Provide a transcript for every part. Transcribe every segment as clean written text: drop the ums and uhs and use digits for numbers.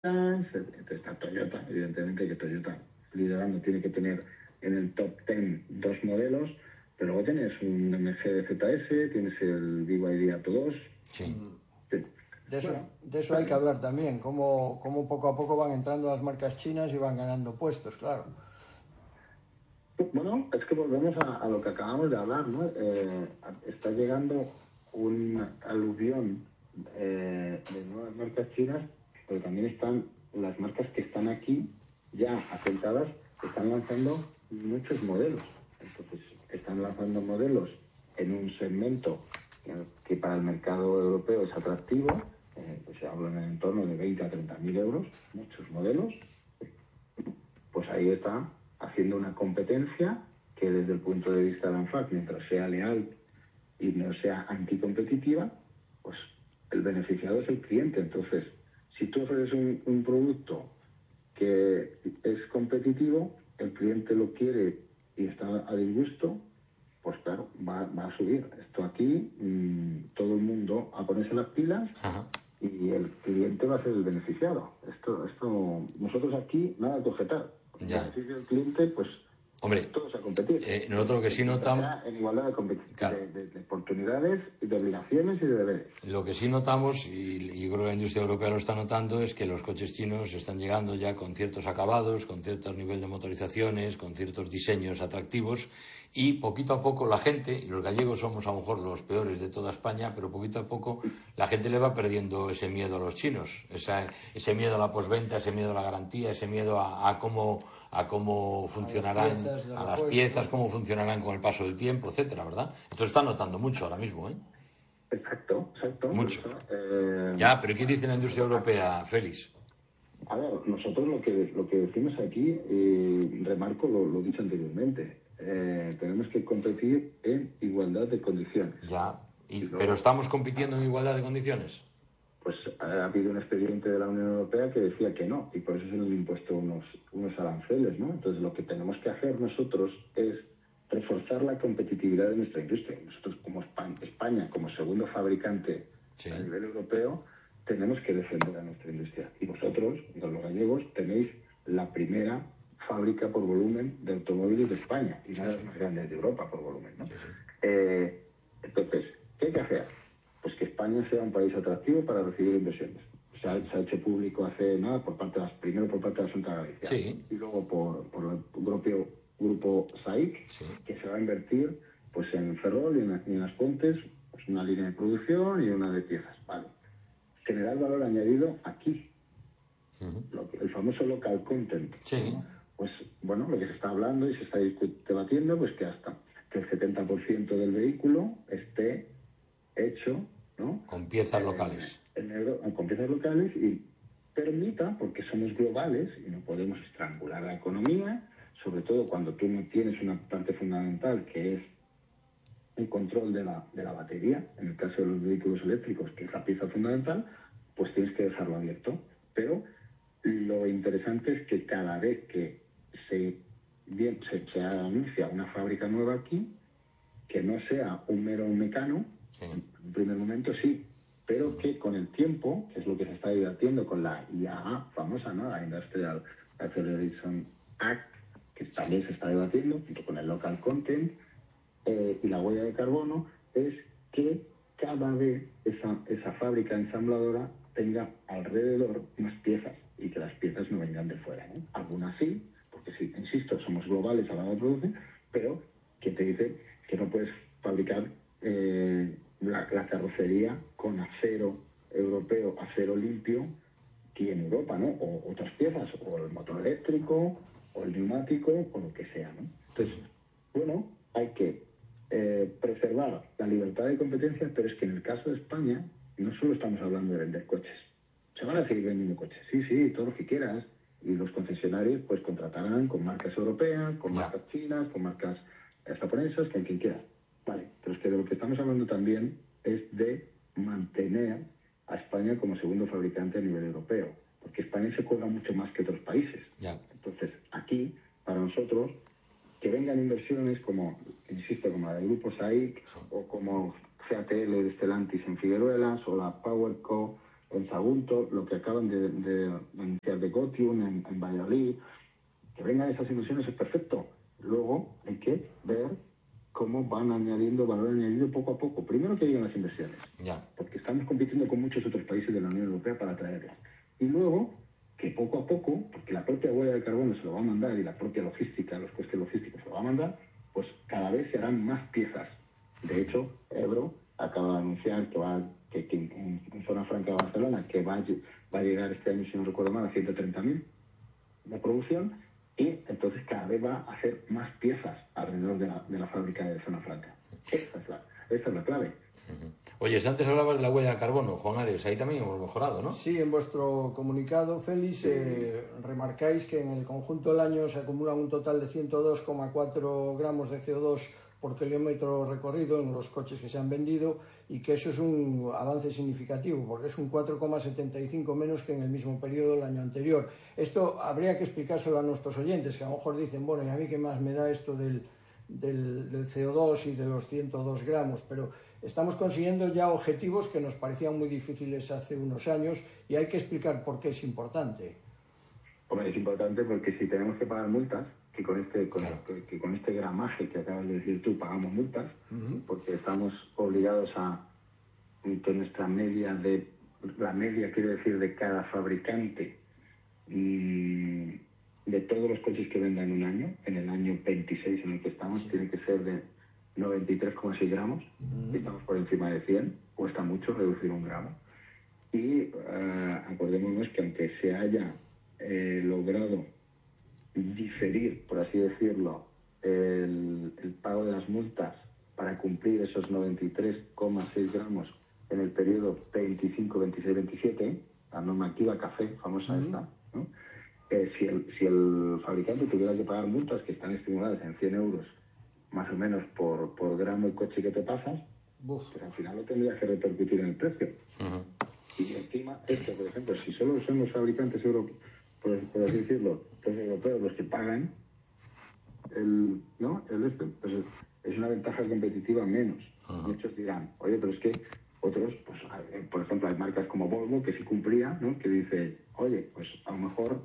está Toyota, evidentemente que Toyota liderando tiene que tener en el top 10 dos modelos, pero luego tienes un MG ZS, tienes el BYD Atto 2. Sí. Sí. De eso hay que hablar también, cómo poco a poco van entrando las marcas chinas y van ganando puestos, claro. Bueno, es que volvemos a lo que acabamos de hablar, ¿no? Está llegando un aluvión de nuevas marcas chinas, pero también están las marcas que están aquí ya asentadas, están lanzando muchos modelos. Entonces, están lanzando modelos en un segmento que para el mercado europeo es atractivo, pues se habla en el entorno de 20 a 30.000 euros, muchos modelos. Pues ahí está haciendo una competencia que desde el punto de vista de ANFAC, mientras sea leal y no sea anticompetitiva, pues el beneficiado es el cliente. Entonces, si tú ofreces un producto que es competitivo, el cliente lo quiere y está a disgusto, pues claro, va a subir. Esto aquí, todo el mundo a ponerse las pilas. Ajá. Y el cliente va a ser el beneficiado. Esto nosotros aquí nada que objetar. El beneficio del cliente, pues, hombre, todos a competir. Nosotros lo que sí notamos... En igualdad claro, de oportunidades, y de obligaciones y de deberes. Lo que sí notamos, y creo que la industria europea lo está notando, es que los coches chinos están llegando ya con ciertos acabados, con cierto nivel de motorizaciones, con ciertos diseños atractivos, y poquito a poco la gente, y los gallegos somos a lo mejor los peores de toda España, pero poquito a poco la gente le va perdiendo ese miedo a los chinos, ese miedo a la postventa, ese miedo a la garantía, ese miedo a cómo funcionarán, a las piezas, cómo funcionarán con el paso del tiempo, etcétera, ¿verdad? Esto se está notando mucho ahora mismo, ¿eh? Exacto. Mucho. Ya, pero ¿qué dice la industria europea, Félix? A ver, nosotros lo que decimos aquí, remarco lo dicho anteriormente, tenemos que competir en igualdad de condiciones. Ya, pero ¿estamos compitiendo en igualdad de condiciones? Pues ha habido un expediente de la Unión Europea que decía que no, y por eso se nos han impuesto unos aranceles, ¿no? Entonces lo que tenemos que hacer nosotros es reforzar la competitividad de nuestra industria. Nosotros como España, como segundo fabricante a nivel europeo, tenemos que defender a nuestra industria. Y vosotros, los gallegos, tenéis la primera fábrica por volumen de automóviles de España, y una de las más grandes de Europa por volumen, ¿no? Entonces, ¿qué hay que hacer? Pues que España sea un país atractivo para recibir inversiones. Se ha hecho público hace nada primero por parte de la Junta de Galicia, y luego por el propio grupo SAIC, que se va a invertir pues en Ferrol y en Las Pontes, pues una línea de producción y una de piezas. Vale. Generar valor añadido aquí. El famoso local content. Pues bueno, lo que se está hablando y se está debatiendo, pues que hasta que el 70% del vehículo esté hecho, ¿no?, con piezas locales. Con piezas locales, y permita, porque somos globales y no podemos estrangular la economía, sobre todo cuando tú no tienes una parte fundamental que es el control de la batería, en el caso de los vehículos eléctricos, que es la pieza fundamental, pues tienes que dejarlo abierto. Pero lo interesante es que cada vez que se anuncia una fábrica nueva aquí, que no sea un mero mecano, en un primer momento sí, pero que con el tiempo, que es lo que se está debatiendo con la IAA famosa, ¿no?, la Industrial Acceleration Act, que también se está debatiendo junto con el local content y la huella de carbono, es que cada vez esa fábrica ensambladora tenga alrededor unas piezas, y que las piezas no vengan de fuera, ¿no? Algunas sí, porque sí, insisto, somos globales a la hora de producir, pero que te dice que no puedes fabricar la carrocería con acero europeo, acero limpio, aquí en Europa, ¿no? O otras piezas, o el motor eléctrico, o el neumático, o lo que sea, ¿no? Entonces, bueno, hay que preservar la libertad de competencia, pero es que en el caso de España no solo estamos hablando de vender coches. Se van a seguir vendiendo coches, sí, todo lo que quieras, y los concesionarios pues contratarán con marcas europeas, con marcas chinas, con marcas japonesas, con quien quiera. Vale, pero es que de lo que estamos hablando también es de mantener a España como segundo fabricante a nivel europeo, porque España se cuelga mucho más que otros países. Entonces, aquí, para nosotros, que vengan inversiones como, insisto, como la del Grupo SAIC, o como CATL de Stellantis en Figueruelas, o la PowerCo en Zaragoza, Sagunto, lo que acaban de anunciar de Gotium en Valladolid, que vengan esas inversiones es perfecto. Luego hay que ver cómo van añadiendo valor añadido poco a poco. Primero que lleguen las inversiones, porque estamos compitiendo con muchos otros países de la Unión Europea para atraerlas. Y luego que poco a poco, porque la propia huella de carbono se lo va a mandar y la propia logística, los costes logísticos se lo va a mandar, pues cada vez se harán más piezas. De hecho, Ebro acaba de anunciar que en Zona Franca de Barcelona, que va a llegar este año, si no recuerdo mal, a 130.000 de producción, y entonces cada vez va a hacer más piezas alrededor de la fábrica de Zona Franca. Esa es la clave. Oye, si antes hablabas de la huella de carbono, Juan Ares, ahí también hemos mejorado, ¿no? Sí, en vuestro comunicado, Félix, remarcáis que en el conjunto del año se acumulan un total de 102,4 gramos de CO2 por kilómetro recorrido en los coches que se han vendido, y que eso es un avance significativo, porque es un 4,75 menos que en el mismo periodo del año anterior. Esto habría que explicárselo a nuestros oyentes, que a lo mejor dicen, bueno, ¿y a mí qué más me da esto del CO2 y de los 102 gramos? Pero estamos consiguiendo ya objetivos que nos parecían muy difíciles hace unos años, y hay que explicar por qué es importante. Hombre, es importante porque si tenemos que pagar multas, que con este gramaje que acabas de decir tú pagamos multas, porque estamos obligados a que nuestra media quiero decir de cada fabricante y de todos los coches que vendan un año, en el año 26 en el que estamos, tiene que ser de 93,6 gramos, y estamos por encima de 100, cuesta mucho reducir un gramo. Y acordémonos que aunque se haya logrado diferir, por así decirlo, el pago de las multas para cumplir esos 93,6 gramos en el periodo 25, 26, 27, la normativa café, famosa esta, ¿no? Si el fabricante tuviera que pagar multas que están estimuladas en 100 euros más o menos por gramo de coche que te pasas, pues al final lo tendrías que repercutir en el precio. Y encima, esto, por ejemplo, si solo son los fabricantes europeos, por así decirlo, los europeos los que pagan pues es una ventaja competitiva menos. Muchos dirán, oye, pero es que otros, pues por ejemplo, hay marcas como Volvo que sí cumplía, ¿no? Que dice, oye, pues a lo mejor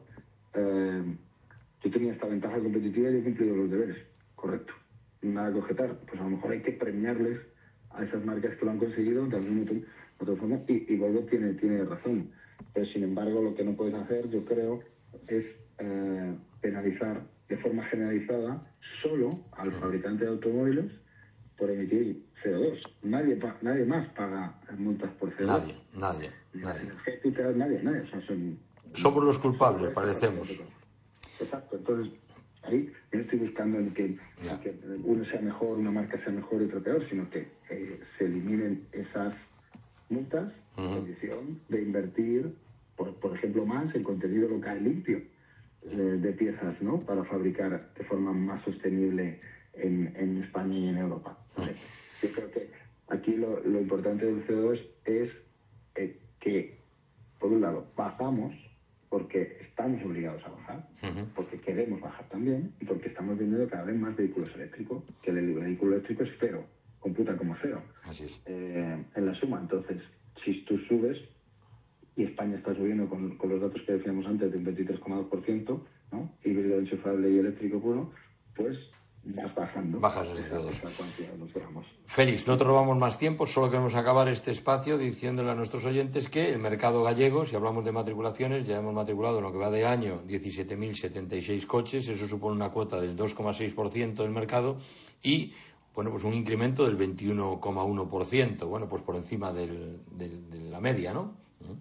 yo tenía esta ventaja competitiva y he cumplido los deberes, correcto, nada que objetar. Pues a lo mejor hay que premiarles a esas marcas que lo han conseguido de alguna otra forma, y Volvo tiene razón. Pero sin embargo, lo que no puedes hacer, yo creo, es penalizar de forma generalizada solo al fabricante de automóviles por emitir CO2. Nadie más paga multas por CO2. Nadie. Las energéticas, nadie. O sea, somos los culpables, parecemos. Exacto. Entonces, ahí yo no estoy buscando en que uno sea mejor, una marca sea mejor y otra peor, sino que se eliminen esas multas en condición de invertir, por ejemplo, más en contenido local limpio de piezas, ¿no? Para fabricar de forma más sostenible en España y en Europa. Yo creo que aquí lo importante del CO2 es que, por un lado, bajamos porque estamos obligados a bajar, porque queremos bajar también, y porque estamos vendiendo cada vez más vehículos eléctricos, que el vehículo eléctrico es cero, computa como cero. Así es. En la suma. Entonces, si tú subes, y España está subiendo con los datos que decíamos antes de un 23,2%, ¿no? Híbrido enchufable y eléctrico puro, pues vas bajando. Bajas ese CO2. Cantidad de los gramos. Félix, no te robamos más tiempo, solo queremos acabar este espacio diciéndole a nuestros oyentes que el mercado gallego, si hablamos de matriculaciones, ya hemos matriculado en lo que va de año 17.076 coches, eso supone una cuota del 2,6% del mercado y, bueno, pues un incremento del 21,1%, bueno, pues por encima de la media, ¿no?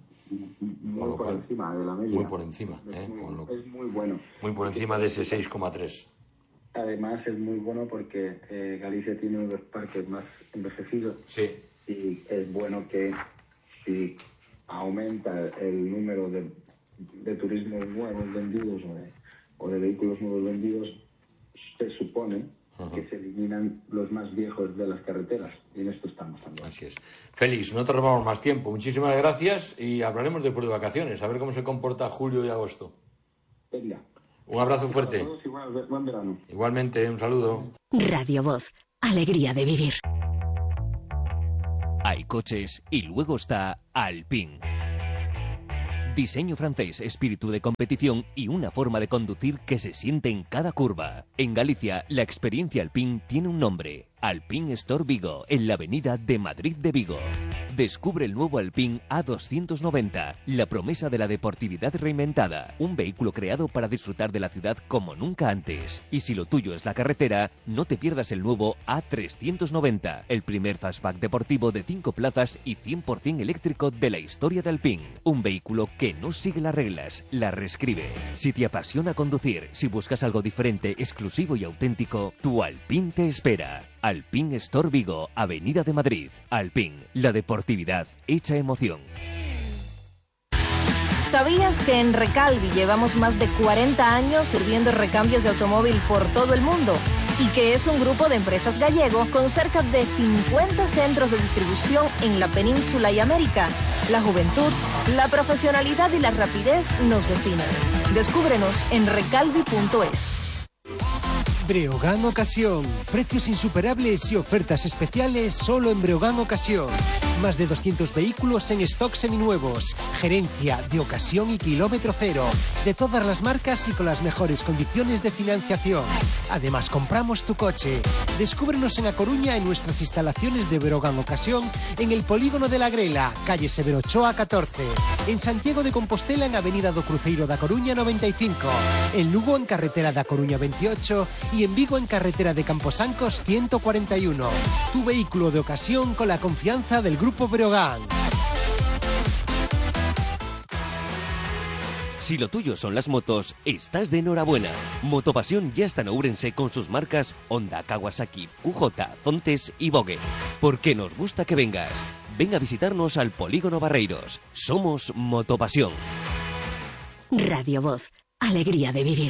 Muy por encima de la media. Muy por encima. Es muy bueno. Muy por encima de ese 6,3. Además es muy bueno porque Galicia tiene uno de los parques más envejecidos. Sí. Y es bueno que si aumenta el número de turismos nuevos vendidos o de vehículos nuevos vendidos, se supone que se eliminan los más viejos de las carreteras, y en esto estamos también. Así es. Félix, no te robamos más tiempo. Muchísimas gracias y hablaremos después de vacaciones, a ver cómo se comporta julio y agosto. Venga. Un abrazo fuerte. A todos y buen verano. Igualmente, un saludo. Radio Voz, alegría de vivir. Hay coches y luego está Alpine. Diseño francés, espíritu de competición y una forma de conducir que se siente en cada curva. En Galicia, la experiencia Alpine tiene un nombre. Alpine Store Vigo, en la avenida de Madrid de Vigo. Descubre el nuevo Alpine A290, la promesa de la deportividad reinventada. Un vehículo creado para disfrutar de la ciudad como nunca antes. Y si lo tuyo es la carretera, no te pierdas el nuevo A390, el primer fastback deportivo de 5 plazas y 100% eléctrico de la historia de Alpine. Un vehículo que no sigue las reglas, las reescribe. Si te apasiona conducir, si buscas algo diferente, exclusivo y auténtico, tu Alpine te espera. Alpine Store Vigo, Avenida de Madrid. Alpine, la deportividad hecha emoción. ¿Sabías que en Recalvi llevamos más de 40 años sirviendo recambios de automóvil por todo el mundo? Y que es un grupo de empresas gallego con cerca de 50 centros de distribución en la península y América. La juventud, la profesionalidad y la rapidez nos definen. Descúbrenos en recalvi.es. Breogán Ocasión. Precios insuperables y ofertas especiales solo en Breogán Ocasión. Más de 200 vehículos en stock seminuevos. Gerencia de ocasión y kilómetro cero. De todas las marcas y con las mejores condiciones de financiación. Además, compramos tu coche. Descúbrenos en A Coruña en nuestras instalaciones de Breogán Ocasión en el Polígono de la Grela, calle Severo Ochoa 14. En Santiago de Compostela en Avenida do Cruceiro da Coruña 95. En Lugo en Carretera da Coruña 28 y en Vigo en Carretera de Camposancos 141. Tu vehículo de ocasión con la confianza del Grupo Breogán. Si lo tuyo son las motos, estás de enhorabuena. Motopasión ya está en Ourense con sus marcas Honda, Kawasaki, QJ, Zontes y Vogue. Porque nos gusta que vengas. Ven a visitarnos al Polígono Barreiros. Somos Motopasión. Radio Voz, alegría de vivir.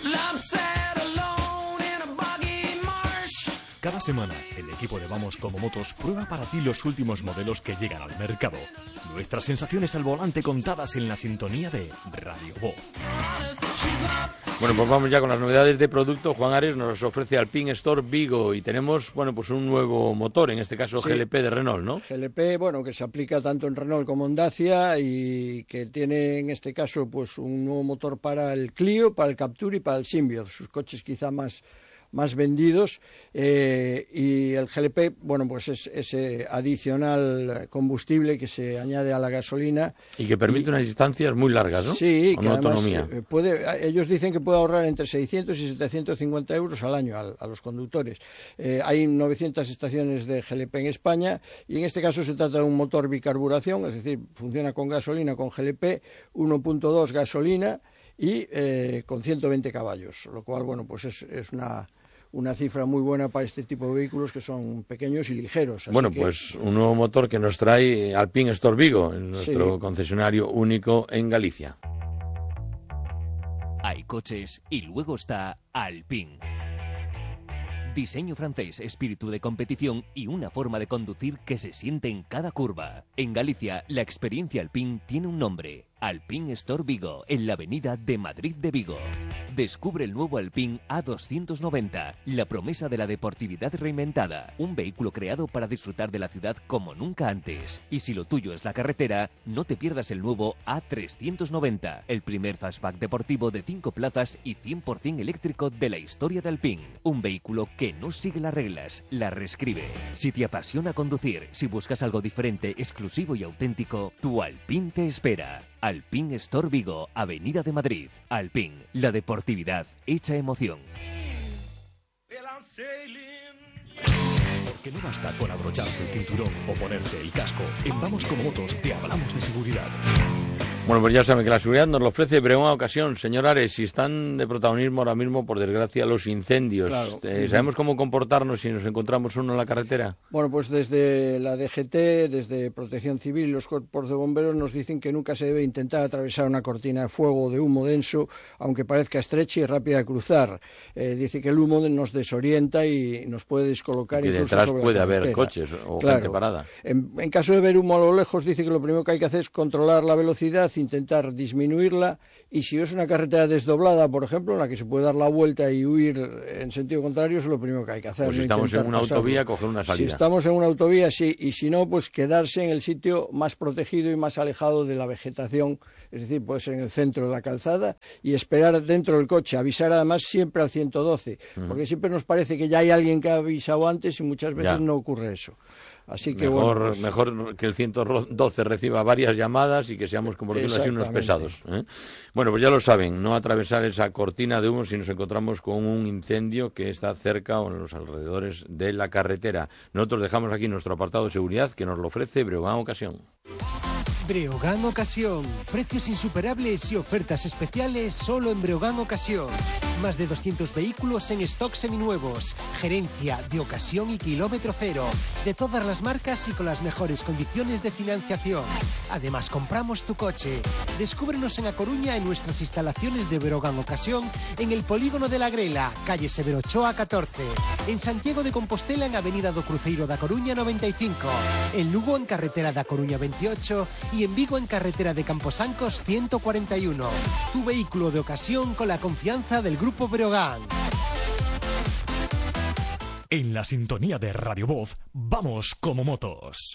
Cada semana, el equipo de Vamos Como Motos prueba para ti los últimos modelos que llegan al mercado. Nuestras sensaciones al volante contadas en la sintonía de Radio Voz. Bueno, pues vamos ya con las novedades de producto. Juan Ares nos ofrece Alpine Store Vigo y tenemos, bueno, pues un nuevo motor, en este caso sí, GLP de Renault, ¿no? GLP, bueno, que se aplica tanto en Renault como en Dacia y que tiene en este caso pues un nuevo motor para el Clio, para el Captur y para el Symbiote, sus coches quizá más vendidos, y el GLP, bueno, pues es ese adicional combustible que se añade a la gasolina. Y que permite unas distancias muy largas, ¿no? Sí, con que además autonomía. Ellos dicen que puede ahorrar entre 600 y 750 euros al año a los conductores. Hay 900 estaciones de GLP en España y en este caso se trata de un motor bicarburación, es decir, funciona con gasolina, con GLP, 1.2 gasolina y con 120 caballos, lo cual, bueno, pues es una cifra muy buena para este tipo de vehículos que son pequeños y ligeros. Así bueno, pues un nuevo motor que nos trae Alpine Store Vigo, en nuestro concesionario único en Galicia. Hay coches y luego está Alpine. Diseño francés, espíritu de competición y una forma de conducir que se siente en cada curva. En Galicia, la experiencia Alpine tiene un nombre. Alpine Store Vigo, en la avenida de Madrid de Vigo. Descubre el nuevo Alpine A290, la promesa de la deportividad reinventada. Un vehículo creado para disfrutar de la ciudad como nunca antes. Y si lo tuyo es la carretera, no te pierdas el nuevo A390, el primer fastback deportivo de 5 plazas y 100% eléctrico de la historia de Alpine. Un vehículo que no sigue las reglas, las reescribe. Si te apasiona conducir, si buscas algo diferente, exclusivo y auténtico, tu Alpine te espera. Alpine Store Vigo, Avenida de Madrid. Alpine, la deportividad hecha emoción. Porque no basta con abrocharse el cinturón o ponerse el casco. En Vamos Como Motos te hablamos de seguridad. Bueno, pues ya saben que la seguridad nos lo ofrece Breogán Ocasión. Señor Ares, si están de protagonismo ahora mismo, por desgracia, los incendios. Claro. ¿Sabemos cómo comportarnos si nos encontramos uno en la carretera? Bueno, pues desde la DGT, desde Protección Civil y los cuerpos de bomberos nos dicen que nunca se debe intentar atravesar una cortina de fuego o de humo denso, aunque parezca estrecha y rápida de cruzar. Dice que el humo nos desorienta y nos puede descolocar. Y incluso detrás puede haber coches o gente parada. En caso de ver humo a lo lejos, dice que lo primero que hay que hacer es controlar la velocidad intentar disminuirla, y si es una carretera desdoblada, por ejemplo, en la que se puede dar la vuelta y huir en sentido contrario, eso es lo primero que hay que hacer. Pues si estamos en una autovía, coger una salida. Si estamos en una autovía, sí, y si no, pues quedarse en el sitio más protegido y más alejado de la vegetación, es decir, puede ser en el centro de la calzada, y esperar dentro del coche, avisar además siempre al 112, porque siempre nos parece que ya hay alguien que ha avisado antes y muchas veces no ocurre eso. Así que mejor que el 112 reciba varias llamadas y que seamos, como decirlo así, unos pesados, ¿eh? Bueno, pues ya lo saben, no atravesar esa cortina de humo si nos encontramos con un incendio que está cerca o en los alrededores de la carretera. Nosotros dejamos aquí nuestro apartado de seguridad que nos lo ofrece Breogán Ocasión. Breogán Ocasión. Precios insuperables y ofertas especiales solo en Breogán Ocasión. Más de 200 vehículos en stock seminuevos. Gerencia de ocasión y kilómetro cero. De todas las marcas y con las mejores condiciones de financiación. Además, compramos tu coche. Descúbrenos en A Coruña en nuestras instalaciones de Breogán Ocasión en el Polígono de la Grela, calle Severo Ochoa 14. En Santiago de Compostela en Avenida do Cruceiro da Coruña 95. En Lugo en carretera da Coruña 28 y en Vigo en carretera de Camposancos 141. Tu vehículo de ocasión con la confianza del Grupo Breogán. En la sintonía de Radio Voz, vamos como motos.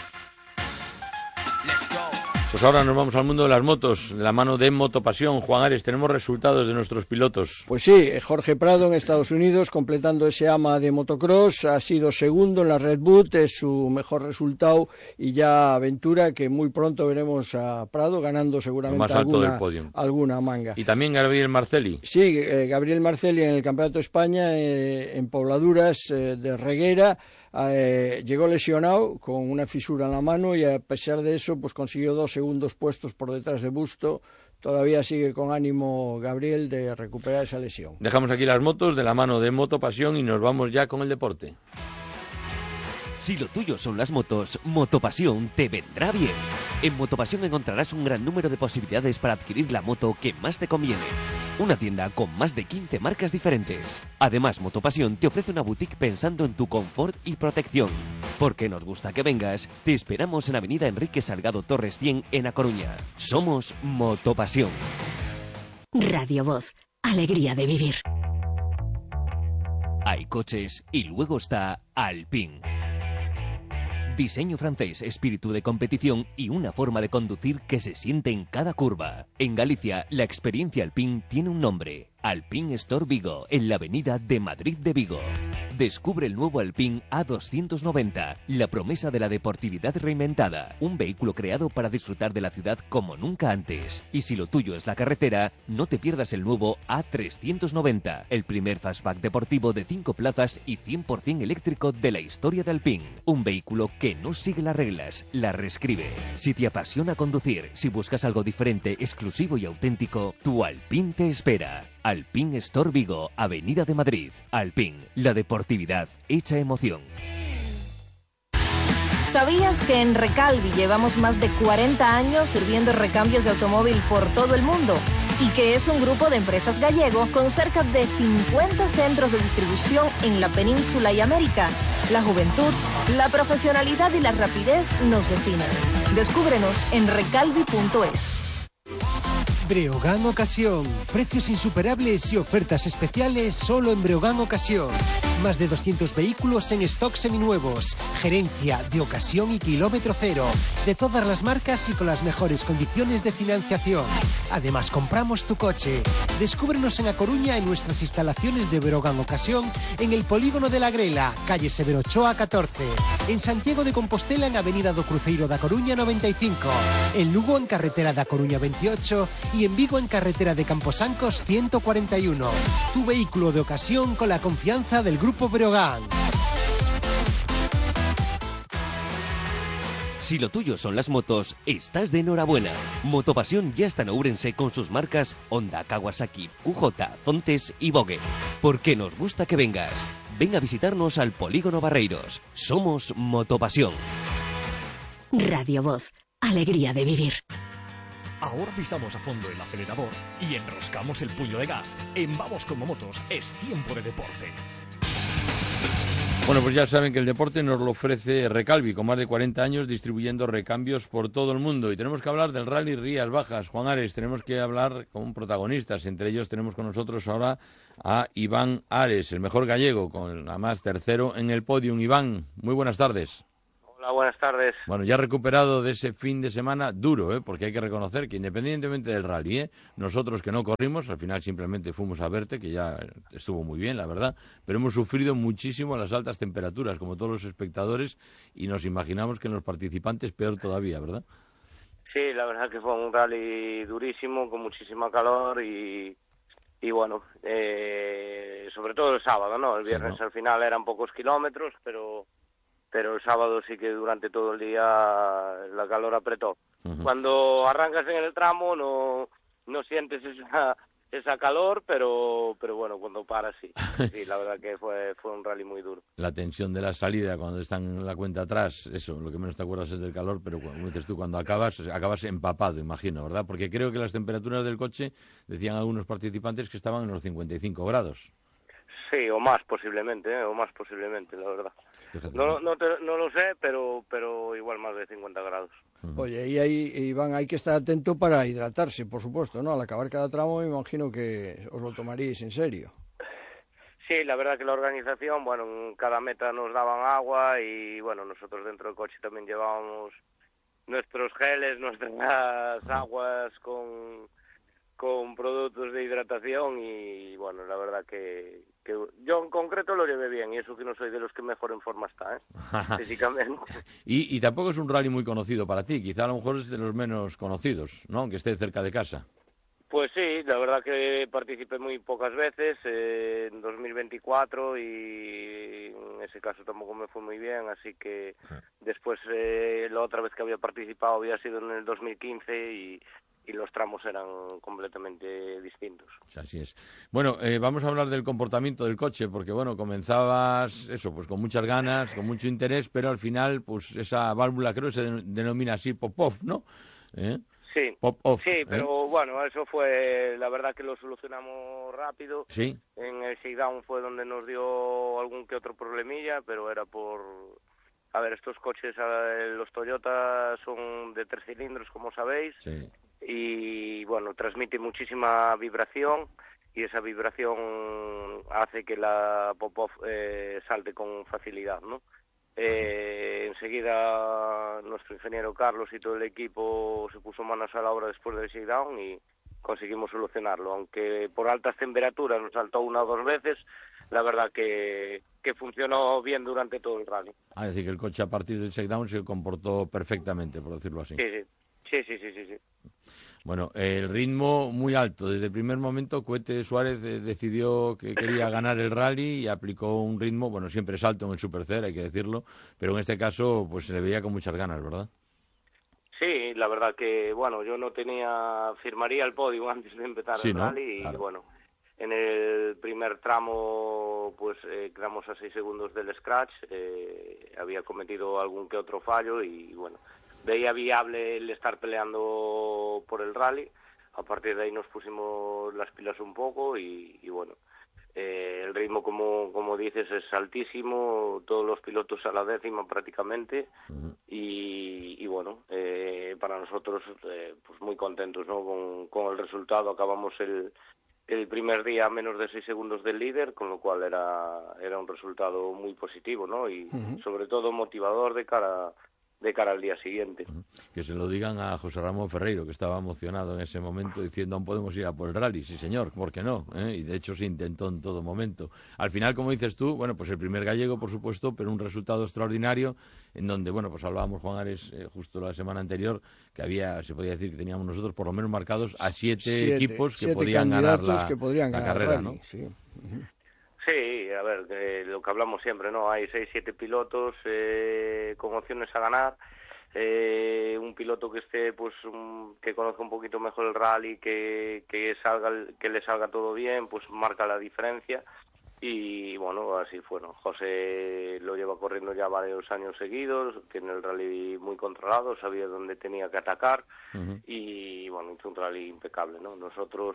Pues ahora nos vamos al mundo de las motos, la mano de Motopasión. Juan Ares, tenemos resultados de nuestros pilotos. Pues sí, Jorge Prado en Estados Unidos, completando ese AMA de motocross, ha sido segundo en la Red Bull, es su mejor resultado, y ya aventura que muy pronto veremos a Prado ganando seguramente más alto del podio. Alguna manga. Y también Gabriel Marcelli. Sí, Gabriel Marcelli en el Campeonato de España en Pobladuras de Reguera. Llegó lesionado con una fisura en la mano y a pesar de eso pues consiguió 2 segundos puestos por detrás de Busto. Todavía sigue con ánimo Gabriel de recuperar esa lesión. Dejamos aquí las motos de la mano de Motopasión y nos vamos ya con el deporte. Si lo tuyo son las motos, Motopasión te vendrá bien. En Motopasión encontrarás un gran número de posibilidades para adquirir la moto que más te conviene. Una tienda con más de 15 marcas diferentes. Además, Motopasión te ofrece una boutique pensando en tu confort y protección. Porque nos gusta que vengas, te esperamos en Avenida Enrique Salgado Torres 100 en A Coruña. Somos Motopasión. Radio Voz, alegría de vivir. Hay coches y luego está Alpine. Diseño francés, espíritu de competición y una forma de conducir que se siente en cada curva. En Galicia, la experiencia Alpine tiene un nombre. Alpine Store Vigo, en la avenida de Madrid de Vigo. Descubre el nuevo Alpine A290, la promesa de la deportividad reinventada. Un vehículo creado para disfrutar de la ciudad como nunca antes. Y si lo tuyo es la carretera, no te pierdas el nuevo A390, el primer fastback deportivo de 5 plazas y 100% eléctrico de la historia de Alpine. Un vehículo que no sigue las reglas, las reescribe. Si te apasiona conducir, si buscas algo diferente, exclusivo y auténtico, tu Alpine te espera. Alpine Store Vigo, Avenida de Madrid. Alpine, la deportividad hecha emoción. ¿Sabías que en Recalvi llevamos más de 40 años sirviendo recambios de automóvil por todo el mundo? Y que es un grupo de empresas gallego con cerca de 50 centros de distribución en la península y América. La juventud, la profesionalidad y la rapidez nos definen. Descúbrenos en recalvi.es. Breogán Ocasión. Precios insuperables y ofertas especiales solo en Breogán Ocasión. Más de 200 vehículos en stock seminuevos. Gerencia de ocasión y kilómetro cero. De todas las marcas y con las mejores condiciones de financiación. Además, compramos tu coche. Descúbrenos en A Coruña en nuestras instalaciones de Breogán Ocasión en el Polígono de la Grela, calle Severo Ochoa 14. En Santiago de Compostela en Avenida do Cruceiro da Coruña 95. En Lugo en carretera da Coruña 28 y en Vigo en carretera de Camposancos 141. Tu vehículo de ocasión con la confianza del Grupo Breogán. Si lo tuyo son las motos, estás de enhorabuena. Motopasión ya está en Ourense con sus marcas Honda, Kawasaki, QJ, Zontes y Vogue. Porque nos gusta que vengas. Ven a visitarnos al Polígono Barreiros. Somos Motopasión. Radio Voz, alegría de vivir. Ahora pisamos a fondo el acelerador y enroscamos el puño de gas. En Vamos como motos es tiempo de deporte. Bueno, pues ya saben que el deporte nos lo ofrece Recalvi, con más de 40 años distribuyendo recambios por todo el mundo. Y tenemos que hablar del Rally Rías Bajas. Juan Ares, tenemos que hablar con protagonistas. Entre ellos tenemos con nosotros ahora a Iván Ares, el mejor gallego, con además tercero en el podium. Iván, muy buenas tardes. Hola, buenas tardes. Bueno, ya recuperado de ese fin de semana duro, porque hay que reconocer que independientemente del rally, nosotros que no corrimos, al final simplemente fuimos a verte, que ya estuvo muy bien, la verdad, pero hemos sufrido muchísimo las altas temperaturas, como todos los espectadores, y nos imaginamos que en los participantes peor todavía, ¿verdad? Sí, la verdad que fue un rally durísimo, con muchísima calor y bueno, sobre todo el sábado, ¿no? El viernes sí, ¿no? Al final eran pocos kilómetros, pero el sábado sí que durante todo el día la calor apretó. Uh-huh. Cuando arrancas en el tramo no sientes esa calor, pero bueno, cuando paras sí. Sí, la verdad que fue un rally muy duro. La tensión de la salida, cuando están en la cuenta atrás, eso, lo que menos te acuerdas es del calor, pero como dices tú, cuando acabas empapado, imagino, ¿verdad? Porque creo que las temperaturas del coche, decían algunos participantes que estaban en los 55 grados. Sí, o más posiblemente, la verdad. Fíjate, no lo sé, pero igual más de 50 grados. Oye, y ahí, Iván, hay que estar atento para hidratarse, por supuesto, ¿no? Al acabar cada tramo me imagino que os lo tomaríais en serio. Sí, la verdad que la organización, bueno, en cada meta nos daban agua y, bueno, nosotros dentro del coche también llevábamos nuestros geles, nuestras aguas con productos de hidratación y, bueno, la verdad que yo en concreto lo llevé bien y eso que no soy de los que mejor en forma está, físicamente. Y tampoco es un rally muy conocido para ti, quizá a lo mejor es de los menos conocidos, ¿no? Aunque esté cerca de casa. Pues sí, la verdad que participé muy pocas veces, en 2024 y en ese caso tampoco me fue muy bien, así que después la otra vez que había participado había sido en el 2015 y los tramos eran completamente distintos. Así es. Bueno, vamos a hablar del comportamiento del coche, porque bueno, comenzabas eso, pues con muchas ganas, con mucho interés, pero al final, pues esa válvula creo que se denomina así pop-off, ¿no? Sí, pop-off, sí, pero bueno, eso fue, la verdad que lo solucionamos rápido. Sí. En el shakedown fue donde nos dio algún que otro problemilla, pero era por... A ver, estos coches, los Toyota son de 3 cilindros, como sabéis. Sí. Y bueno, transmite muchísima vibración y esa vibración hace que la pop-off salte con facilidad, ¿no? Enseguida nuestro ingeniero Carlos y todo el equipo se puso manos a la obra después del shakedown y conseguimos solucionarlo, aunque por altas temperaturas nos saltó 1 o 2 veces, la verdad que funcionó bien durante todo el rally. Es decir, que el coche a partir del shakedown se comportó perfectamente, por decirlo así. Sí. Bueno, el ritmo muy alto. Desde el primer momento, Cohete Suárez decidió que quería ganar el rally y aplicó un ritmo, bueno, siempre es alto en el Supercer, hay que decirlo, pero en este caso pues se le veía con muchas ganas, ¿verdad? Sí, la verdad que, bueno, yo firmaría el podio antes de empezar el rally, claro. Y bueno, en el primer tramo pues quedamos a 6 segundos del scratch, había cometido algún que otro fallo y bueno, veía viable el estar peleando por el rally. A partir de ahí nos pusimos las pilas un poco y bueno, el ritmo como dices es altísimo, todos los pilotos a la décima prácticamente. Uh-huh. Y bueno, para nosotros pues muy contentos, ¿no? Con el resultado. Acabamos el primer día a menos de 6 segundos del líder, con lo cual era un resultado muy positivo, ¿no? Y sobre todo motivador de cara al día siguiente. Que se lo digan a José Ramón Ferreiro, que estaba emocionado en ese momento diciendo aún podemos ir a por el rally. Sí, señor, ¿por qué no? Y de hecho se intentó en todo momento. Al final, como dices tú, bueno, pues el primer gallego, por supuesto, pero un resultado extraordinario en donde, bueno, pues hablábamos, Juan Ares, justo la semana anterior, que se podía decir que teníamos nosotros por lo menos marcados a 7 equipos que podían ganar la carrera, ¿no? Sí. Uh-huh. Sí, a ver, lo que hablamos siempre, ¿no? Hay 6-7 pilotos con opciones a ganar. Un piloto que esté, pues, que conozca un poquito mejor el rally, que le salga todo bien, pues marca la diferencia. Y bueno, así fue, ¿no? José lo lleva corriendo ya varios años seguidos, tiene el rally muy controlado, sabía dónde tenía que atacar y bueno, hizo un rally impecable, ¿no? Nosotros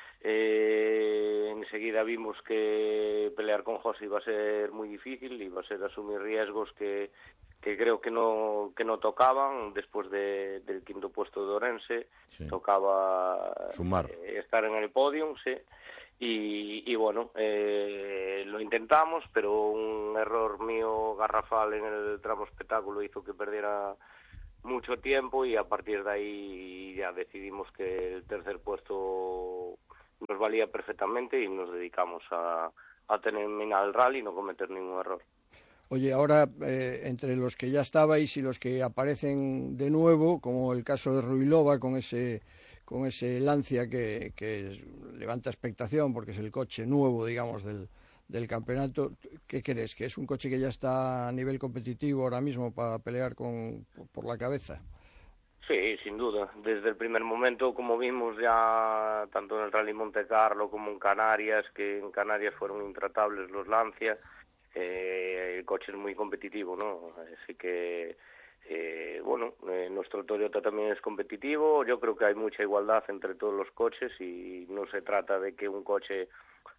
enseguida vimos que pelear con José iba a ser muy difícil, iba a ser asumir riesgos que creo que no tocaban. Después del quinto puesto de Orense, tocaba estar en el podium, sí. Y bueno, lo intentamos, pero un error mío garrafal en el tramo espectáculo hizo que perdiera mucho tiempo, y a partir de ahí ya decidimos que el tercer puesto nos valía perfectamente y nos dedicamos a terminar el rally y no cometer ningún error. Oye, ahora entre los que ya estabais y los que aparecen de nuevo, como el caso de Ruilova con ese Lancia que levanta expectación porque es el coche nuevo, digamos, del campeonato, ¿qué crees? ¿Que es un coche que ya está a nivel competitivo ahora mismo para pelear por la cabeza? Sí, sin duda. Desde el primer momento, como vimos ya tanto en el Rally Monte Carlo como en Canarias, que en Canarias fueron intratables los Lancia, el coche es muy competitivo, ¿no? Así que, nuestro Toyota también es competitivo. Yo creo que hay mucha igualdad entre todos los coches y no se trata de que un coche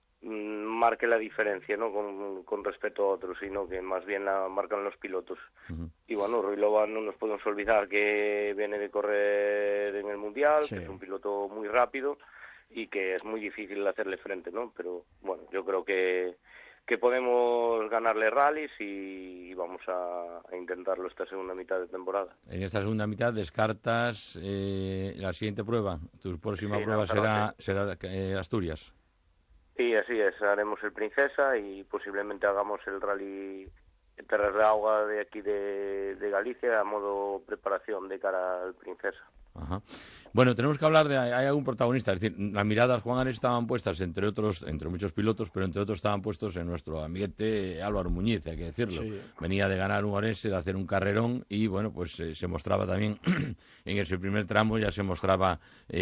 marque la diferencia, ¿no? con respecto a otros, sino que más bien la marcan los pilotos. Y bueno, Ruilova no nos podemos olvidar que viene de correr en el Mundial, que es un piloto muy rápido y que es muy difícil hacerle frente, ¿no? Pero bueno, yo creo que podemos ganarle rallies y vamos a intentarlo esta segunda mitad de temporada. En esta segunda mitad descartas la siguiente prueba. Tu próxima prueba será Asturias. Sí, así es. Haremos el Princesa y posiblemente hagamos el rally Terras de Agua de aquí de Galicia a modo preparación de cara al Princesa. Ajá. Bueno, tenemos que hablar hay algún protagonista, es decir, las miradas, Juan Ares, estaban puestas entre muchos pilotos, pero entre otros estaban puestos en nuestro amiguete Álvaro Muñiz, hay que decirlo. Sí. Venía de ganar un Orense, de hacer un carrerón y bueno, pues se mostraba también en ese primer tramo, ya se mostraba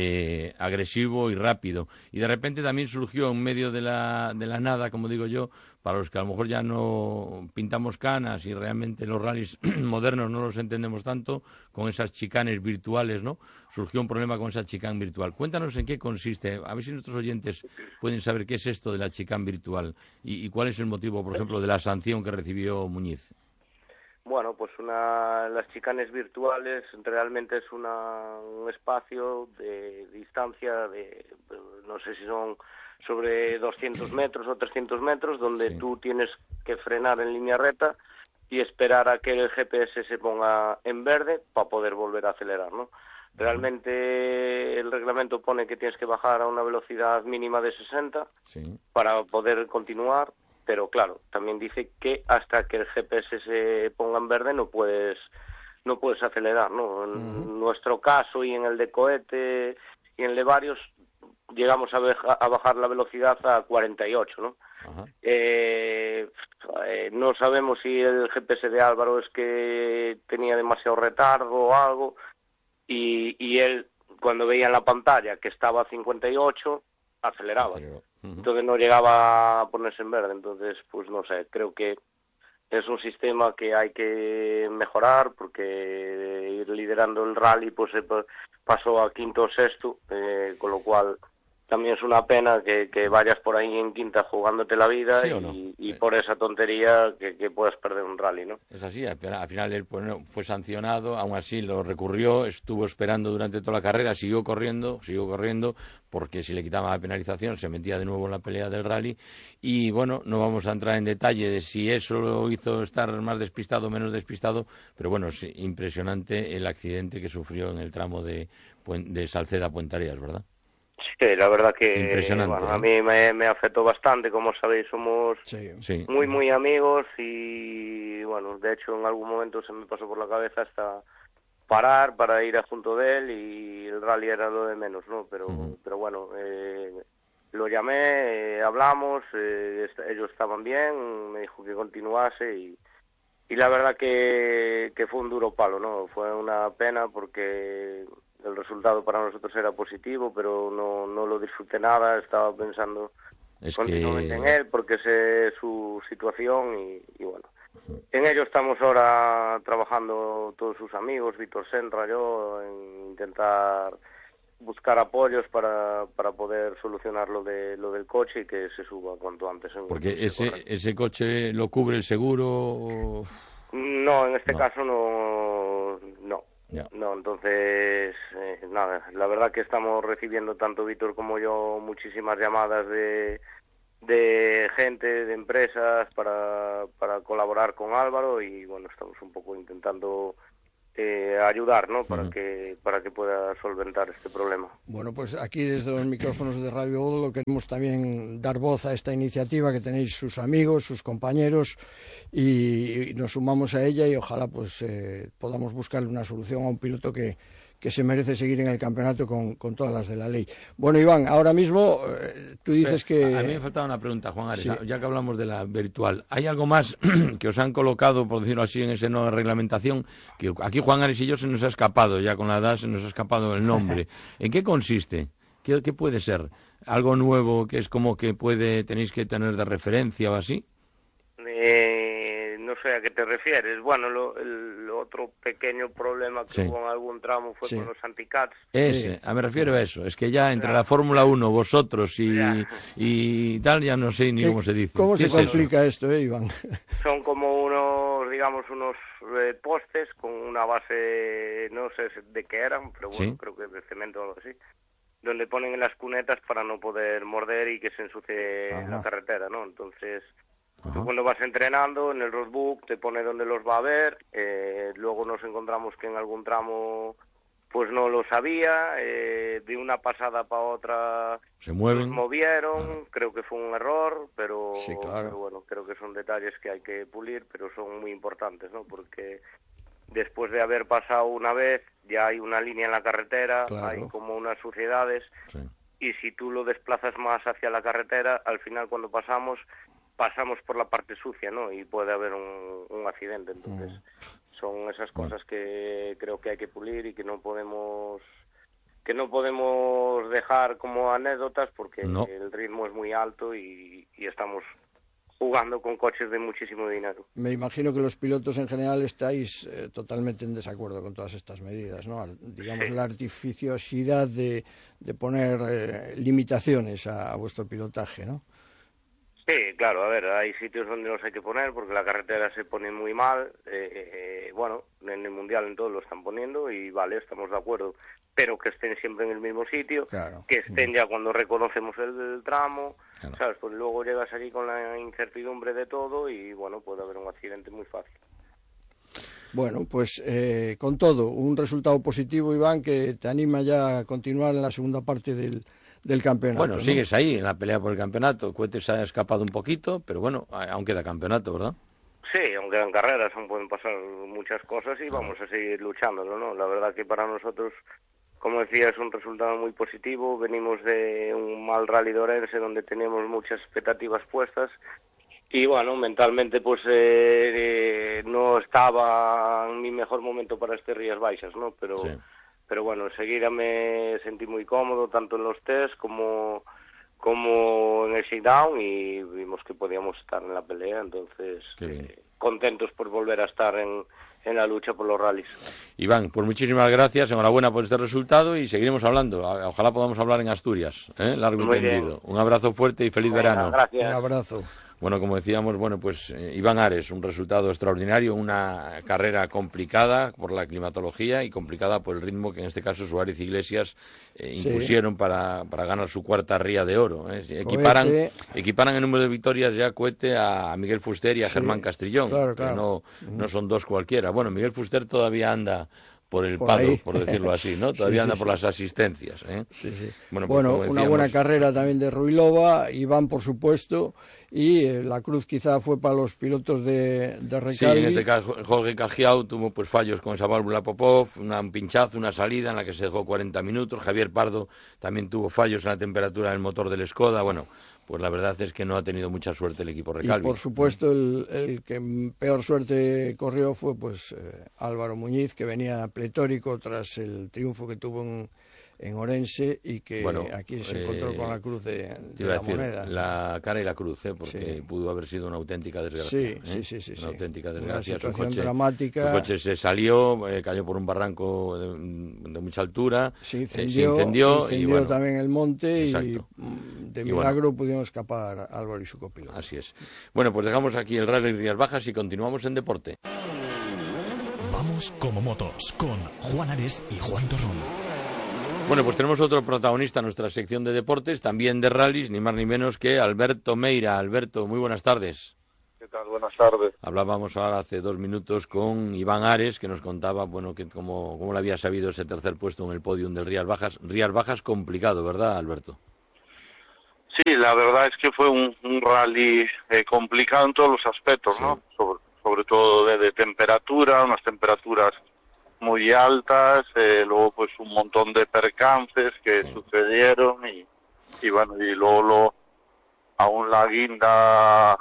agresivo y rápido. Y de repente también surgió en medio de la nada, como digo yo, para los que a lo mejor ya no pintamos canas y realmente los rallies modernos no los entendemos tanto, con esas chicanes virtuales, ¿no? Surgió un problema con esa chicane virtual. Cuéntanos en qué consiste, a ver si nuestros oyentes pueden saber qué es esto de la chicane virtual y cuál es el motivo, por ejemplo, de la sanción que recibió Muñiz. Bueno, pues las chicanes virtuales realmente es un espacio de distancia no sé si son sobre 200 metros o 300 metros, donde tú tienes que frenar en línea recta y esperar a que el GPS se ponga en verde para poder volver a acelerar, ¿no? Realmente el reglamento pone que tienes que bajar a una velocidad mínima de 60 para poder continuar, pero claro, también dice que hasta que el GPS se ponga en verde no puedes acelerar, ¿no? En nuestro caso y en el de Cohete y en el de varios llegamos a bajar la velocidad a 48, ¿no? No sabemos si el GPS de Álvaro es que tenía demasiado retardo o algo, y él, cuando veía en la pantalla que estaba a 58, aceleraba. Entonces no llegaba a ponerse en verde. Entonces, pues no sé, creo que es un sistema que hay que mejorar, porque ir liderando el rally pues pasó a quinto o sexto, con lo cual también es una pena que vayas por ahí en quinta jugándote la vida, ¿sí, no? y por esa tontería que puedas perder un rally, ¿no? Es así, al final él fue sancionado, aún así lo recurrió, estuvo esperando durante toda la carrera, siguió corriendo, porque si le quitaban la penalización se metía de nuevo en la pelea del rally. Y bueno, no vamos a entrar en detalle de si eso lo hizo estar más despistado o menos despistado, pero bueno, es impresionante el accidente que sufrió en el tramo de Salceda a Puentareas, ¿verdad? Sí, la verdad que bueno, a mí me afectó bastante. Como sabéis, somos muy, muy amigos y, bueno, de hecho en algún momento se me pasó por la cabeza hasta parar para ir junto de él, y el rally era lo de menos, ¿no? Pero bueno, lo llamé, hablamos, ellos estaban bien, me dijo que continuase y la verdad que fue un duro palo, ¿no? Fue una pena porque el resultado para nosotros era positivo, pero no lo disfruté nada. Estaba pensando continuamente en él, porque sé su situación y bueno. En ello estamos ahora trabajando todos sus amigos, Víctor Senra, yo, en intentar buscar apoyos para poder solucionar lo del coche y que se suba cuanto antes. Porque ese coche lo cubre el seguro. No, en este caso no. No, entonces nada, la verdad que estamos recibiendo tanto Víctor como yo muchísimas llamadas de gente, de empresas para colaborar con Álvaro y bueno, estamos un poco intentando ayudar, ¿no? Para que pueda solventar este problema. Bueno, pues aquí desde los micrófonos de Radio Voz queremos también dar voz a esta iniciativa que tenéis sus amigos, sus compañeros y nos sumamos a ella y ojalá pues podamos buscarle una solución a un piloto que se merece seguir en el campeonato con todas las de la ley. Bueno, Iván, ahora mismo tú dices que... A mí me faltaba una pregunta, Juan Ares, sí. Ya que hablamos de la virtual. ¿Hay algo más que os han colocado, por decirlo así, en esa nueva reglamentación? Que aquí Juan Ares y yo se nos ha escapado, ya con la edad se nos ha escapado el nombre. ¿En qué consiste? ¿Qué puede ser? ¿Algo nuevo que es como que tenéis que tener de referencia o así? No sé a qué te refieres. Bueno, el otro pequeño problema que hubo en algún tramo fue con los anti-cats. Me refiero a eso. Es que ya entre la Fórmula 1, vosotros y tal, ya no sé ni cómo se dice. ¿Cómo se complica esto, Iván? Son como unos postes con una base, no sé de qué eran, pero bueno, creo que de cemento o algo así, donde ponen las cunetas para no poder morder y que se ensucie la carretera, ¿no? Entonces... Tú cuando vas entrenando en el roadbook te pone dónde los va a ver, luego nos encontramos que en algún tramo pues no lo sabía, de una pasada para otra se mueven, los movieron, creo que fue un error, pero bueno, creo que son detalles que hay que pulir, pero son muy importantes, ¿no? Porque después de haber pasado una vez ya hay una línea en la carretera, hay como unas suciedades, y si tú lo desplazas más hacia la carretera, al final cuando pasamos por la parte sucia, ¿no? Y puede haber un accidente. Entonces, son esas cosas que creo que hay que pulir y que no podemos dejar como anécdotas porque el ritmo es muy alto y estamos jugando con coches de muchísimo dinero. Me imagino que los pilotos en general estáis totalmente en desacuerdo con todas estas medidas, ¿no? Digamos, la artificiosidad de poner limitaciones a vuestro pilotaje, ¿no? Sí, claro, a ver, hay sitios donde los hay que poner porque la carretera se pone muy mal, bueno, en el Mundial en todo lo están poniendo y vale, estamos de acuerdo, pero que estén siempre en el mismo sitio, que estén ya cuando reconocemos el tramo, ¿sabes? Pues luego llegas allí con la incertidumbre de todo y, bueno, puede haber un accidente muy fácil. Bueno, pues con todo, un resultado positivo, Iván, que te anima ya a continuar en la segunda parte del campeonato. Bueno, ¿no? Sigues ahí en la pelea por el campeonato. Cohetes se ha escapado un poquito, pero bueno, aún queda campeonato, ¿verdad? Sí, aún quedan carreras, aún pueden pasar muchas cosas y vamos a seguir luchándolo, ¿no? La verdad que para nosotros, como decía, es un resultado muy positivo. Venimos de un mal Rally de Orense donde teníamos muchas expectativas puestas y bueno, mentalmente pues no estaba en mi mejor momento para este Rías Baixas, ¿no? Pero bueno, enseguida me sentí muy cómodo, tanto en los test como en el shakedown y vimos que podíamos estar en la pelea, entonces contentos por volver a estar en la lucha por los rallies. Iván, pues muchísimas gracias, enhorabuena por este resultado y seguiremos hablando. Ojalá podamos hablar en Asturias, largo y tendido. Un abrazo fuerte y feliz verano. Gracias. Un abrazo. Bueno, como decíamos, pues Iván Ares, un resultado extraordinario, una carrera complicada por la climatología y complicada por el ritmo que en este caso Suárez y Iglesias impusieron para ganar su cuarta Ría de Oro. Equiparan el número de victorias ya Cohete a Miguel Fuster y a Germán Castrillón, que no son dos cualquiera. Bueno, Miguel Fuster todavía anda por el paddock, por decirlo así, ¿no? Todavía anda por las asistencias, Bueno, una buena carrera también de Ruilova, Iván, por supuesto, y la cruz quizá fue para los pilotos de Recalvi. Sí, en este caso Jorge Cajiao tuvo pues fallos con esa válvula Popov, un pinchazo, una salida en la que se dejó 40 minutos. Javier Pardo también tuvo fallos en la temperatura del motor del Skoda. Bueno, pues la verdad es que no ha tenido mucha suerte el equipo Recalvi. Y por supuesto el que peor suerte corrió fue pues Álvaro Muñiz, que venía pletórico tras el triunfo que tuvo en Orense y que aquí se encontró con la cruz de la moneda. La cara y la cruz, porque pudo haber sido una auténtica desgracia. Sí. Una auténtica desgracia. Una situación dramática. Su coche se salió, cayó por un barranco de mucha altura, se incendió y también el monte. Exacto. Y de milagro pudieron escapar Álvaro y su copiloto. Así es. Bueno, pues dejamos aquí el Rally Rías Bajas y continuamos en deporte. Vamos como motos con Juan Ares y Juan Torrón. Bueno, pues tenemos otro protagonista en nuestra sección de deportes, también de rallies, ni más ni menos que Alberto Meira. Alberto, muy buenas tardes. ¿Qué tal? Buenas tardes. Hablábamos ahora hace 2 minutos con Iván Ares, que nos contaba, que cómo le había sabido ese tercer puesto en el podium del Rías Bajas. Rías Bajas complicado, ¿verdad, Alberto? Sí, la verdad es que fue un rally complicado en todos los aspectos, ¿no? Sobre todo de temperatura, unas temperaturas muy altas, luego pues un montón de percances que sucedieron y bueno, y luego aún la guinda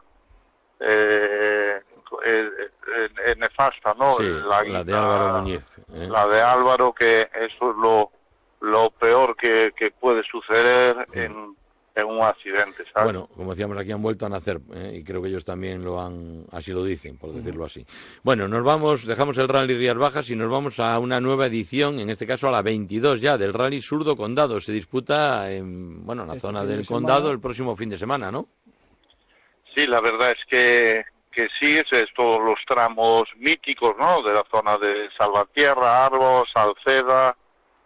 nefasta, ¿no? Sí, la de Álvaro Muñiz. La de Álvaro, que eso es lo peor que puede suceder en un accidente, ¿sabes? Bueno, como decíamos, aquí han vuelto a nacer, y creo que ellos también así lo dicen, por decirlo así. Bueno, dejamos el Rally Rías Bajas y nos vamos a una nueva edición, en este caso a la 22 ya, del Rally Surdo Condado. Se disputa en la zona del Condado el próximo fin de semana, ¿no? Sí, la verdad es que sí, es todos los tramos míticos, ¿no? De la zona de Salvatierra, Arbos, Salceda,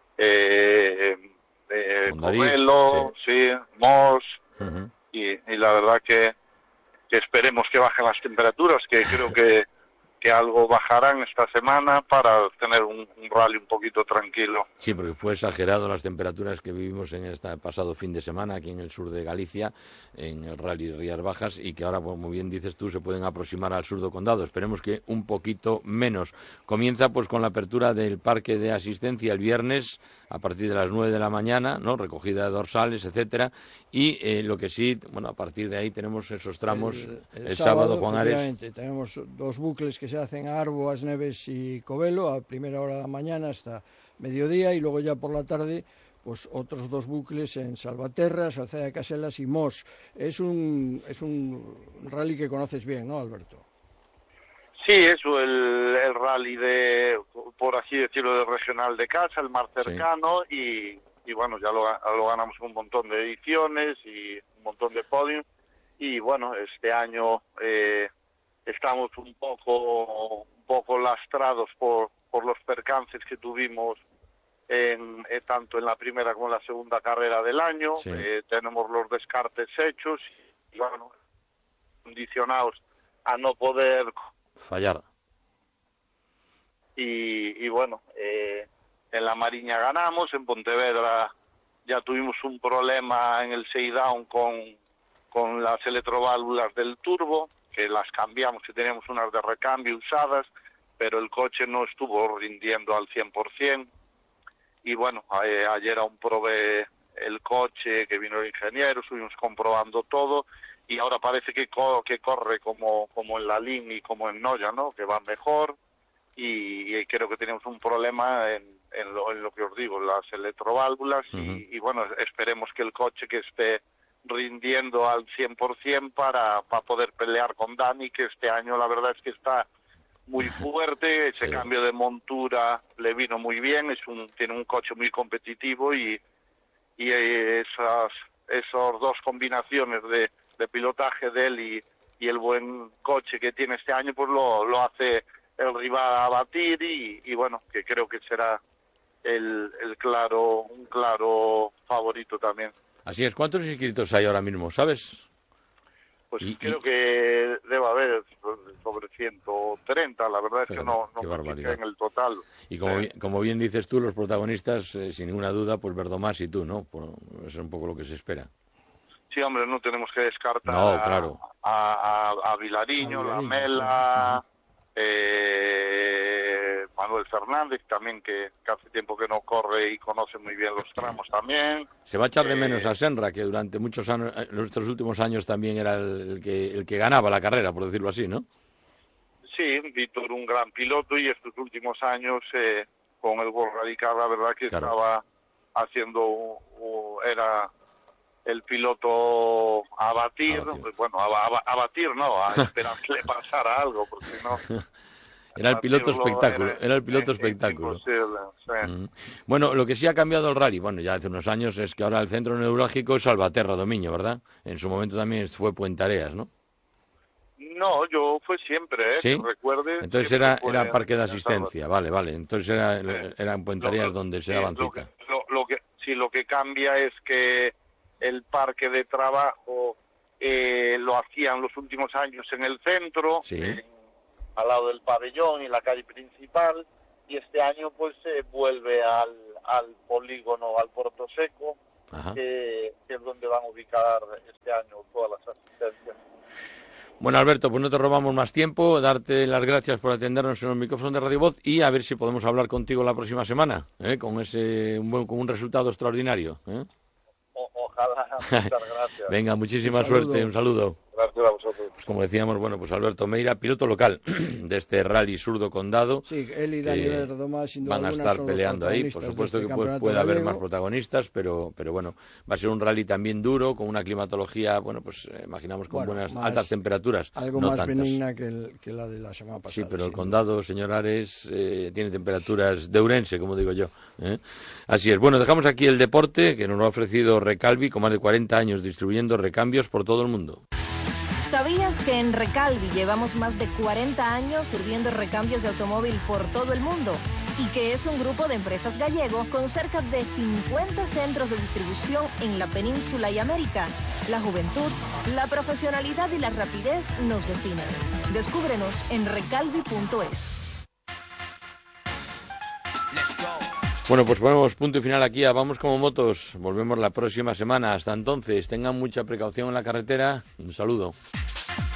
Covelo, Mos, y la verdad que esperemos que bajen las temperaturas, que creo que algo bajarán esta semana para tener un rally un poquito tranquilo. Sí, porque fue exagerado las temperaturas que vivimos en este pasado fin de semana aquí en el sur de Galicia, en el Rally Rías Bajas, y que ahora, como bien dices tú, se pueden aproximar al Surdo Condado. Esperemos que un poquito menos. Comienza pues con la apertura del parque de asistencia el viernes a partir de las 9 de la mañana, ¿no? Recogida de dorsales, etcétera, y lo que sí, a partir de ahí tenemos esos tramos el sábado, Juan Ares. Tenemos 2 bucles que se hacen a Arbo, As Neves y Covelo a primera hora de la mañana hasta mediodía, y luego ya por la tarde pues otros 2 bucles en Salvaterra, Salceda de Caselas y Mos. Es un rally que conoces bien, ¿no, Alberto? Sí, eso, el rally por así decirlo, del regional de casa, el más cercano, y bueno, ya lo ganamos un montón de ediciones y un montón de podios, y bueno, este año estamos un poco lastrados por los percances que tuvimos tanto en la primera como en la segunda carrera del año. Tenemos los descartes hechos y bueno, condicionados a no poder fallar. Y bueno, en la Mariña ganamos, en Pontevedra ya tuvimos un problema en el Seidown con las electroválvulas del turbo, que las cambiamos, que teníamos unas de recambio usadas, pero el coche no estuvo rindiendo al 100%. Y bueno, ayer aún probé el coche, que vino el ingeniero, estuvimos comprobando todo, y ahora parece que corre como en la Lin y como en Noya, ¿no? Que va mejor, y creo que tenemos un problema en lo que os digo, las electroválvulas, y bueno, esperemos que el coche que esté rindiendo al 100% para poder pelear con Dani, que este año la verdad es que está muy fuerte. Ese cambio de montura le vino muy bien, tiene un coche muy competitivo, y esas 2 combinaciones de pilotaje de él y el buen coche que tiene este año, pues lo hace el rival a batir, y bueno, que creo que será un claro favorito también. Así es. ¿Cuántos inscritos hay ahora mismo, sabes? Pues creo que debe haber sobre 130, la verdad es que no me fijé en el total. Y como bien dices tú, los protagonistas, sin ninguna duda, pues Verdomás y tú, ¿no? Eso es un poco lo que se espera. Sí, hombre, no tenemos que descartar claro. a Vilariño, La Mela, Manuel Fernández también, que hace tiempo que no corre y conoce muy bien los tramos también. Se va a echar de menos a Senra, que durante muchos años, nuestros últimos años también era el que ganaba la carrera, por decirlo así, ¿no? Sí, Víctor, un gran piloto, y estos últimos años con el World Radical, la verdad que estaba era el piloto a batir, bueno, a batir no, a esperar que le pasara algo, porque no... Era el piloto espectáculo, era el piloto espectáculo. Imposible, sí. Bueno, lo que sí ha cambiado el rally, bueno, ya hace unos años, es que ahora el centro neurálgico es Salvaterra Domiño, ¿verdad? En su momento también fue Puentareas, ¿no? No, yo fue siempre, ¿Sí? que recuerde. Entonces era parque de asistencia, vale. Entonces era en Puentareas donde se daban cita. Lo que cambia es que el parque de trabajo lo hacían los últimos años en el centro, sí, al lado del pabellón y la calle principal, y este año pues se vuelve al polígono, al Puerto Seco, que es donde van a ubicar este año todas las asistencias. Bueno, Alberto, pues no te robamos más tiempo, darte las gracias por atendernos en los micrófonos de Radio Voz y a ver si podemos hablar contigo la próxima semana, con un resultado extraordinario. Ojalá, muchas gracias. Venga, muchísima suerte, un saludo. Gracias a vosotros. Pues como decíamos, bueno, pues Alberto Meira, piloto local de este Rally Surdo Condado. Sí, él y Daniel Domás, sin duda van a estar peleando ahí. Por supuesto que puede haber más protagonistas, pero bueno, va a ser un rally también duro, con una climatología, bueno, pues imaginamos con buenas altas temperaturas. Algo no más tantas. benigna que la de la semana pasada. Sí, pero el condado, señor Ares, tiene temperaturas de Ourense, como digo yo. Así es. Bueno, dejamos aquí el deporte, que nos lo ha ofrecido Recalvi, con más de 40 años distribuyendo recambios por todo el mundo. ¿Sabías que en Recalvi llevamos más de 40 años sirviendo recambios de automóvil por todo el mundo? Y que es un grupo de empresas gallego con cerca de 50 centros de distribución en la península y América. La juventud, la profesionalidad y la rapidez nos definen. Descúbrenos en recalvi.es. Bueno, pues ponemos punto y final aquí a Vamos como Motos. Volvemos la próxima semana. Hasta entonces, tengan mucha precaución en la carretera. Un saludo.